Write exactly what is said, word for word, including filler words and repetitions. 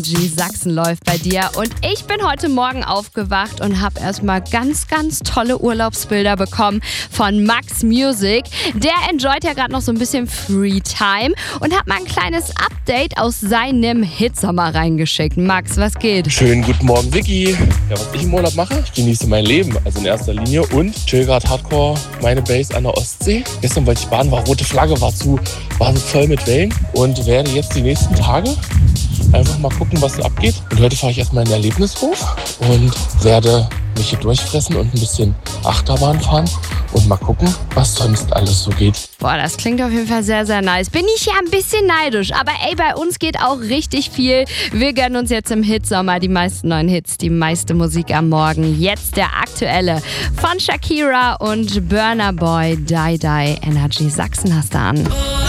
Energy Sachsen läuft bei dir und ich bin heute Morgen aufgewacht und habe erstmal ganz, ganz tolle Urlaubsbilder bekommen von Max Music. Der enjoyt ja gerade noch so ein bisschen Freetime und hat mal ein kleines Update aus seinem Hitsommer reingeschickt. Max, was geht? Schönen guten Morgen, Vicky. Ja, was ich im Urlaub mache, ich genieße mein Leben, also in erster Linie und chill gerade hardcore meine Base an der Ostsee. Gestern wollte ich baden, war rote Flagge, war zu, war so voll mit Wellen und werde jetzt die nächsten Tage einfach mal gucken, was so abgeht. Und heute fahre ich erstmal in den Erlebnishof und werde mich hier durchfressen und ein bisschen Achterbahn fahren und mal gucken, was sonst alles so geht. Boah, das klingt auf jeden Fall sehr, sehr nice. Bin ich ja ein bisschen neidisch, aber ey, bei uns geht auch richtig viel. Wir gönnen uns jetzt im Hitsommer die meisten neuen Hits, die meiste Musik am Morgen. Jetzt der aktuelle von Shakira und Burna Boy, Die Die. Energy Sachsen hast du an.